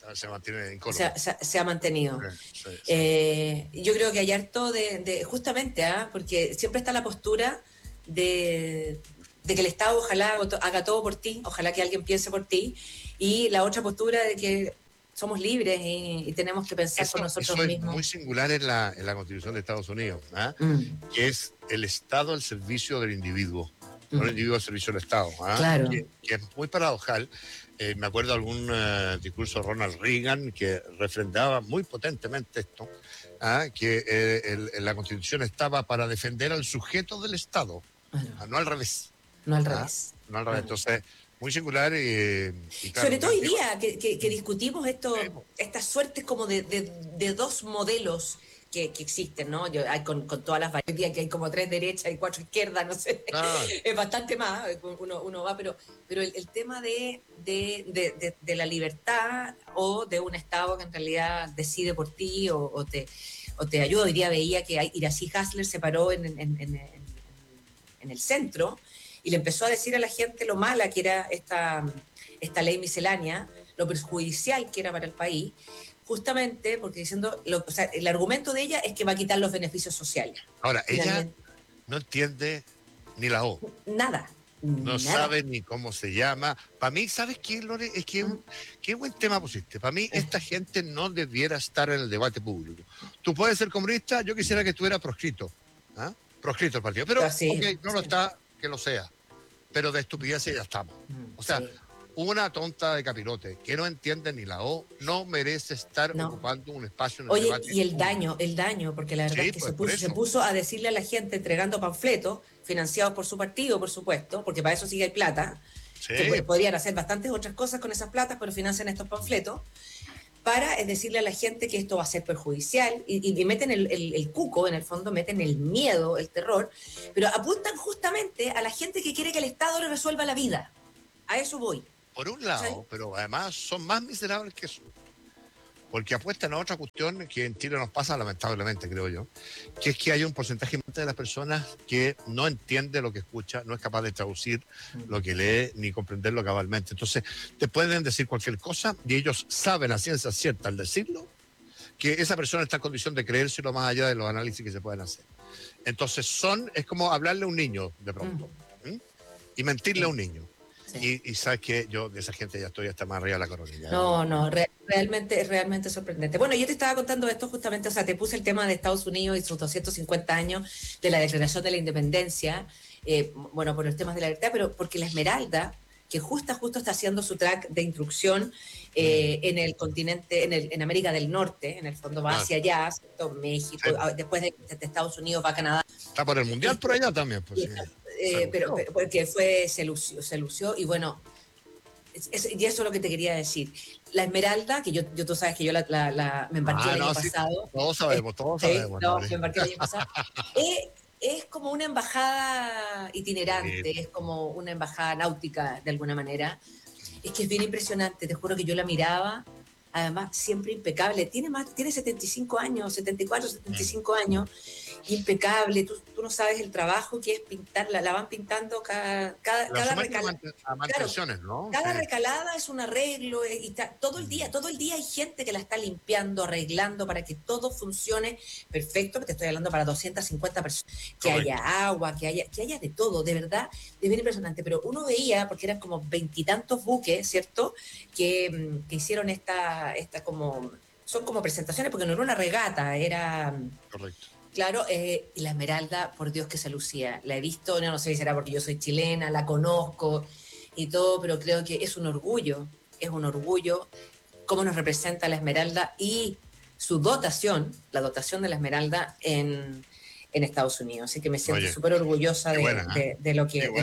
se mantiene incólume. Se ha mantenido. Yo creo que hay harto justamente, porque siempre está la postura de que el Estado ojalá haga todo por ti, ojalá que alguien piense por ti, y la otra postura de que somos libres y tenemos que pensar por nosotros mismos. Eso es muy singular en la Constitución de Estados Unidos, que es el Estado al servicio del individuo, no el individuo al servicio del Estado, Claro. que es muy paradojal. Me acuerdo de algún discurso de Ronald Reagan que refrendaba muy potentemente esto, que la Constitución estaba para defender al sujeto del Estado, no al revés. No al revés. No al revés. Entonces, muy singular y claro, sobre todo hoy día que discutimos estas suertes como de dos modelos que existen, ¿no? Hay con todas las variedades, que hay como 3 derechas y 4 izquierdas, no sé, es bastante más, uno va, pero el tema de la libertad o de un Estado que en realidad decide por ti o te ayuda. Hoy día veía que Iracy Hasler se paró en el centro y le empezó a decir a la gente lo mala que era esta ley miscelánea, lo perjudicial que era para el país, justamente porque diciendo, el argumento de ella es que va a quitar los beneficios sociales. Ahora, ella no entiende ni la O. Nada. No sabe ni cómo se llama. Para mí, ¿sabes qué, Lore? Es que qué buen tema pusiste. Para mí, esta gente no debiera estar en el debate público. Tú puedes ser comunista, yo quisiera que tú eras proscrito. Proscrito el partido. Pero, no lo está, que lo sea. Pero de estupidez ya estamos. O sea, una tonta de capirote que no entiende ni la O no merece estar ocupando un espacio en el debate. Y el daño, porque la verdad es que se puso a decirle a la gente entregando panfletos financiados por su partido, por supuesto, porque para eso sí hay plata, que podrían hacer bastantes otras cosas con esas platas, pero financian estos panfletos, para decirle a la gente que esto va a ser perjudicial y meten el cuco, en el fondo, meten el miedo, el terror, pero apuntan justamente a la gente que quiere que el Estado le resuelva la vida. A eso voy. Por un lado, pero además son más miserables que eso. Porque apuestan a otra cuestión que en Chile nos pasa lamentablemente, creo yo, que es que hay un porcentaje de las personas que no entiende lo que escucha, no es capaz de traducir lo que lee ni comprenderlo cabalmente. Entonces, te pueden decir cualquier cosa y ellos saben a ciencia cierta al decirlo que esa persona está en condición de creérselo más allá de los análisis que se pueden hacer. Entonces, es como hablarle a un niño de pronto y mentirle a un niño. Y sabes que yo de esa gente ya estoy hasta más arriba de la coronilla. Realmente sorprendente. Bueno, yo te estaba contando esto justamente, te puse el tema de Estados Unidos y sus 250 años de la Declaración de la Independencia, por los temas de la libertad, pero porque la Esmeralda, que justo está haciendo su track de instrucción en el continente, en América del Norte, en el fondo va hacia allá, México, después de Estados Unidos va a Canadá. Está por el Mundial por allá también, pues. Pero porque se lució y bueno, y eso es lo que te quería decir. La Esmeralda, que tú sabes que yo me embarqué el año pasado. Todos sabemos. Me embarqué el año pasado. Es como una embajada itinerante, es como una embajada náutica de alguna manera. Es que es bien impresionante, te juro que yo la miraba, además siempre impecable. Tiene 75 años, 74, 75 años, impecable. Tú no sabes el trabajo que es pintarla, la van pintando cada recalada. ¿No? Cada recalada es un arreglo, y todo el día hay gente que la está limpiando, arreglando para que todo funcione perfecto, que te estoy hablando para 250 personas, que haya agua, que haya de todo, de verdad, es bien impresionante. Pero uno veía, porque eran como 20 y tantos buques, ¿cierto?, que hicieron son como presentaciones, porque no era una regata, era... Correcto. Claro, y la Esmeralda, por Dios que se lucía. La he visto, no sé si será porque yo soy chilena, la conozco y todo, pero creo que es un orgullo cómo nos representa la Esmeralda y su dotación, la dotación de la Esmeralda en Estados Unidos. Así que me siento súper orgullosa de lo que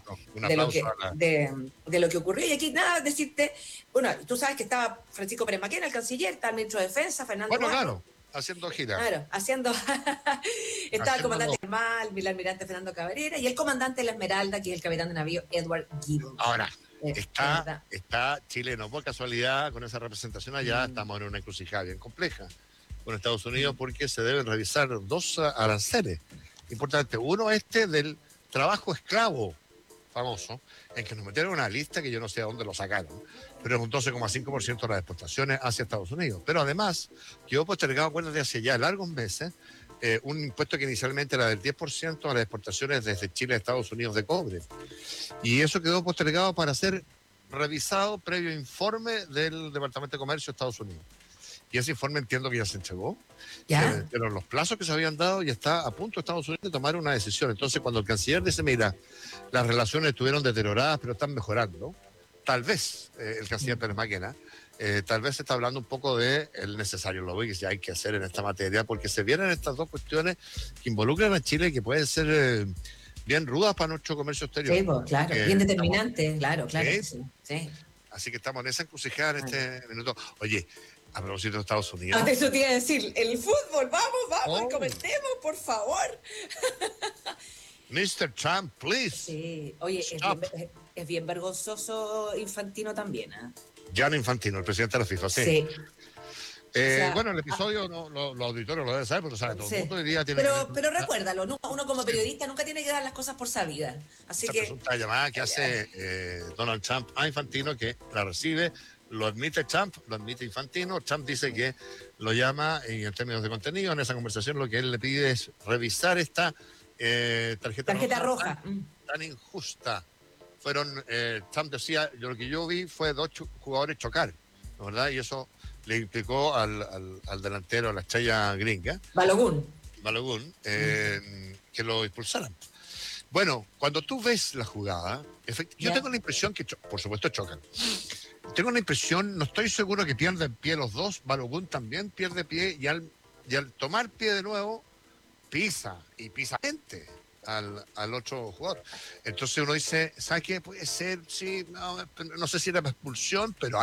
ocurrió. Y aquí nada, decirte, bueno, tú sabes que estaba Francisco Pérez Maquena, el canciller, está el ministro de Defensa, Fernando Claro. Haciendo gira. Claro, estaba el comandante Armal, el almirante Fernando Cabrera y el comandante de la Esmeralda, que es el capitán de navío Edward Gibbons. Ahora, está Chile, no por casualidad, con esa representación allá, estamos en una encrucijada bien compleja con Estados Unidos, porque se deben revisar 2 aranceles importantes. Uno del trabajo esclavo famoso en que nos metieron una lista que yo no sé a dónde lo sacaron, pero es un 12,5% de las exportaciones hacia Estados Unidos. Pero además quedó postergado, acuérdate, hace ya largos meses, un impuesto que inicialmente era del 10% a las exportaciones desde Chile a Estados Unidos de cobre. Y eso quedó postergado para ser revisado previo informe del Departamento de Comercio de Estados Unidos. Y ese informe entiendo que ya se entregó. ¿Ya? Pero los plazos que se habían dado y está a punto Estados Unidos de tomar una decisión. Entonces, cuando el canciller dice, mira, las relaciones estuvieron deterioradas, pero están mejorando, tal vez el canciller Pérez Maquena, tal vez se está hablando un poco de el necesario lobby que ya hay que hacer en esta materia, porque se vienen estas dos cuestiones que involucran a Chile y que pueden ser bien rudas para nuestro comercio exterior. Sí, pues, claro, bien determinante, claro, ¿sí? Sí. Así que estamos en esa encrucijada en este minuto. Oye, a propósito de Estados Unidos. Eso te iba a decir, el fútbol, vamos, comentemos, por favor. Mr. Trump, please. Sí, oye, es bien vergonzoso Infantino también, ¿eh? Gianni Infantino, el presidente de la FIFA, sí. Sí. Bueno, el episodio los auditores lo deben saber, pero sabe, todo el mundo diría tiene pero recuérdalo, uno como periodista nunca tiene que dar las cosas por sabidas. Así esa que presunta llamada que hace Donald Trump a Infantino, que la recibe, lo admite Trump, lo admite Infantino. Trump dice que lo llama y en términos de contenido, en esa conversación lo que él le pide es revisar esta tarjeta roja tan injusta. Trump decía, lo que yo vi fue dos jugadores chocar, ¿verdad? Y eso le implicó al delantero, a la estrella gringa, Balogun, que lo expulsaran. Bueno, cuando tú ves la jugada, yo tengo la impresión que, por supuesto, chocan. Tengo la impresión, no estoy seguro que pierden pie los dos. Balogun también pierde pie y al tomar pie de nuevo, pisa gente al otro jugador. Entonces uno dice, ¿sabe qué? Puede ser, sí, no sé si era expulsión, pero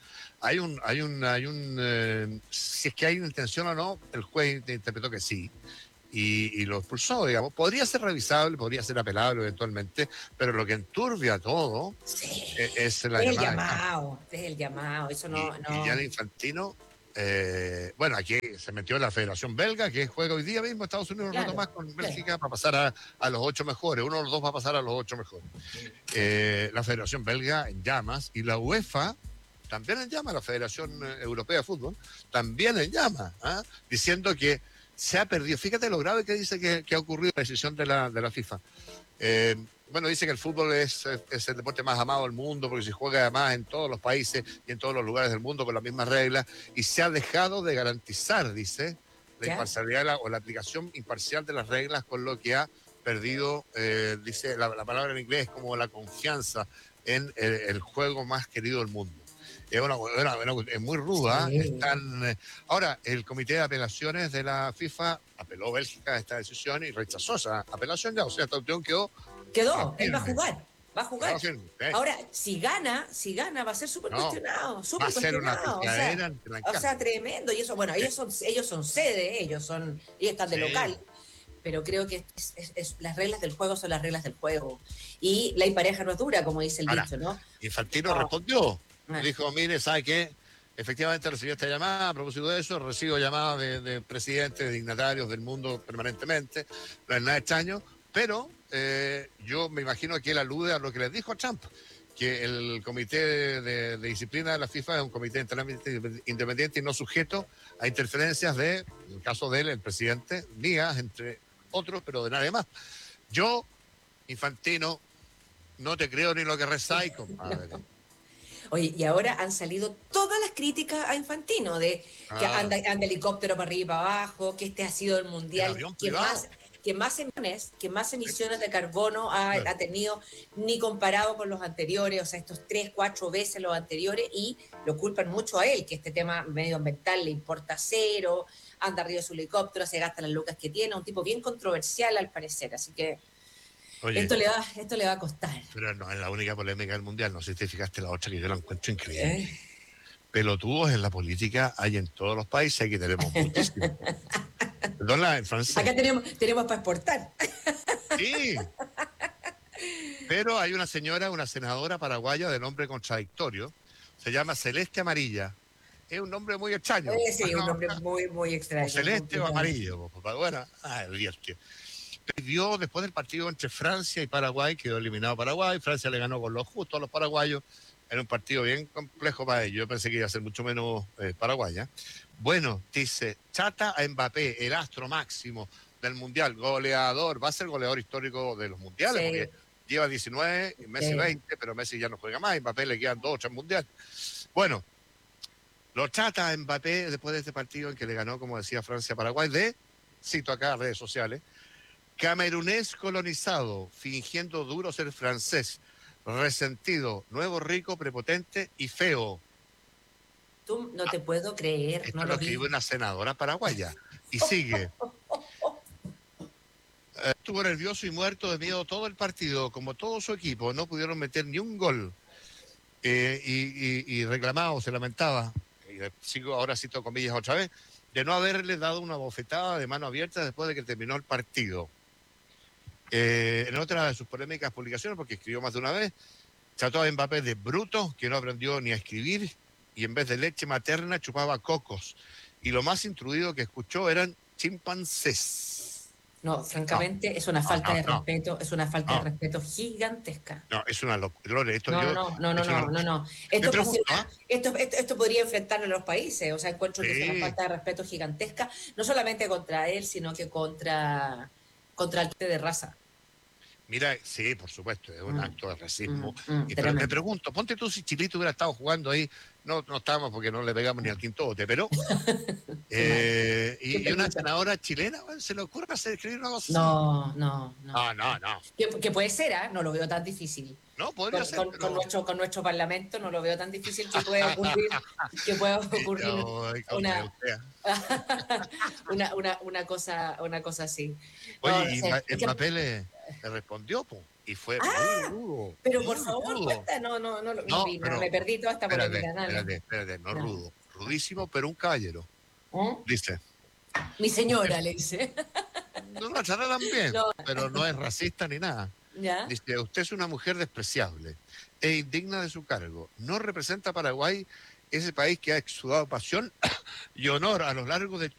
si es que hay una intención o no, el juez interpretó que sí. Y lo expulsó, digamos. Podría ser revisable, podría ser apelable eventualmente, pero lo que enturbia todo es la llamada. Es el llamado, eso no. Y ya el Infantino, bueno, aquí se metió la Federación Belga, que juega hoy día mismo Estados Unidos un rato más con Bélgica para pasar a los 8 mejores. Uno de los dos va a pasar a los 8 mejores. La Federación Belga en llamas y la UEFA también en llamas, la Federación Europea de Fútbol también en llamas, diciendo que se ha perdido. Fíjate lo grave que dice que ha ocurrido la decisión de la FIFA. Bueno, dice que el fútbol es el deporte más amado del mundo porque se juega además en todos los países y en todos los lugares del mundo con las mismas reglas y se ha dejado de garantizar, dice, la imparcialidad o la aplicación imparcial de las reglas, con lo que ha perdido, dice, la palabra en inglés es como la confianza en el juego más querido del mundo. Es muy ruda. Sí. Ahora, el Comité de Apelaciones de la FIFA apeló Bélgica a esta decisión y rechazó esa apelación ya. O sea, esta opción quedó. Él va a jugar. Ahora, si gana, va a ser súper cuestionado. Va a ser una picadera. O sea, tremendo. Y eso, bueno, ellos son sede, ellos están de local. Pero creo que las reglas del juego son las reglas del juego. Y la impareja no es dura, como dice el dicho, ¿no? Infantino respondió. Dijo, mire, ¿sabe qué? Efectivamente recibí esta llamada, a propósito de eso, recibo llamadas de presidentes, de dignatarios del mundo permanentemente, no es nada extraño, pero yo me imagino que él alude a lo que les dijo a Trump, que el comité de disciplina de la FIFA es un comité independiente y no sujeto a interferencias en el caso de él, el presidente, mías, entre otros, pero de nadie más. Yo, Infantino, no te creo ni lo que rezáis, compadre. Oye, y ahora han salido todas las críticas a Infantino, de que anda helicóptero para arriba y para abajo, que este ha sido el mundial que más emisiones de carbono ha tenido, ni comparado con los anteriores, o sea, estos 3-4 veces los anteriores, y lo culpan mucho a él, que este tema medioambiental le importa cero, anda arriba de su helicóptero, se gasta las lucas que tiene, un tipo bien controversial al parecer, así que oye, esto le va a costar. Pero no es la única polémica del mundial. No sé si te fijaste la otra que yo la encuentro increíble. Pelotudos en la política hay en todos los países. Aquí tenemos muchísimos. Perdón, en francés. Acá tenemos para exportar. Sí. Pero hay una senadora paraguaya de nombre contradictorio. Se llama Celeste Amarilla. Es un nombre muy extraño. Sí, un nombre muy, muy extraño. O celeste o amarillo. Bueno, el día. perdió después del partido entre Francia y Paraguay, quedó eliminado Paraguay, Francia le ganó con lo justo a los paraguayos, era un partido bien complejo para ellos, yo pensé que iba a ser mucho menos Paraguay. Bueno, dice, Chata a Mbappé, el astro máximo del Mundial, goleador, va a ser goleador histórico de los Mundiales, Sí. porque lleva 19, Messi 20, pero Messi ya no juega más, Mbappé le quedan 2 o 3 Mundiales. Bueno, lo trata a Mbappé después de este partido en que le ganó, como decía, Francia a Paraguay, cito acá, redes sociales, camerunés colonizado, fingiendo duro ser francés, resentido, nuevo rico, prepotente y feo. Tú no te puedo creer, Esto no es lo lo que vi. dice una senadora paraguaya. Y sigue. Estuvo nervioso y muerto de miedo todo el partido, como todo su equipo, no pudieron meter ni un gol. Y reclamaba o se lamentaba, y sigo ahora cito comillas otra vez, de no haberle dado una bofetada de mano abierta después de que terminó el partido. En otra de sus polémicas publicaciones, porque escribió más de una vez, trató a Mbappé de bruto, que no aprendió ni a escribir, y en vez de leche materna chupaba cocos. Y lo más intruido que escuchó eran chimpancés. No, francamente, es una falta de No. respeto, es una falta de respeto gigantesca. No, es una locura. No. Me pregunto, Esto podría enfrentarlo a los países. O sea, encuentro que es una Sí. falta de respeto gigantesca, no solamente contra él, sino que contra el de raza. Mira, sí, por supuesto, es un acto de racismo. Pero tremendo. me pregunto, ponte tú si Chilito hubiera estado jugando ahí, no estábamos porque no le pegamos ni al quinto bote, pero y una senadora chilena, bueno, ¿se le ocurre escribir una cosa así? No. No. Que puede ser, ¿eh? No lo veo tan difícil. No, podría ser, pero... con nuestro parlamento no lo veo tan difícil que pueda ocurrir, una cosa así. Oye, y Mbappé le respondió, y fue muy rudo. Pero muy por favor, rudo. cuenta, no vi, me perdí toda esta polémica. Espérate, no rudo, rudísimo, pero un caballero. Dice. Mi señora, le dice. No la trata tan bien, pero no es racista ni nada. ¿Ya? Dice, usted es una mujer despreciable e indigna de su cargo. No representa a Paraguay, ese país que ha exudado pasión y honor a lo largo de